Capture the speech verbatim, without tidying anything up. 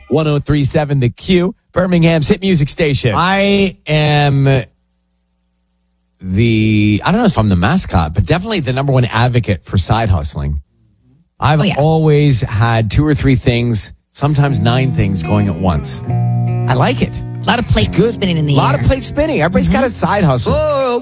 ten thirty-seven The Q, Birmingham's hit music station. I am the, I don't know if I'm the mascot, but definitely the number one advocate for side hustling. I've Oh, yeah. always had two or three things, sometimes nine things going at once. I like it. A lot of plates It's good. spinning in the A lot air. of plates spinning. Everybody's got a side hustle.